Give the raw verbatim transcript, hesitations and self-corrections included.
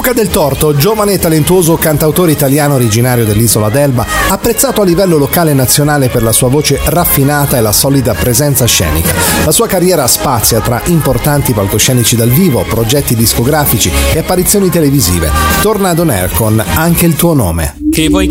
Luca Del Torto, giovane e talentuoso cantautore italiano originario dell'isola d'Elba, apprezzato a livello locale e nazionale per la sua voce raffinata e la solida presenza scenica. La sua carriera spazia tra importanti palcoscenici dal vivo, progetti discografici e apparizioni televisive. Torna ad On Air con Anche il tuo nome. Che vuoi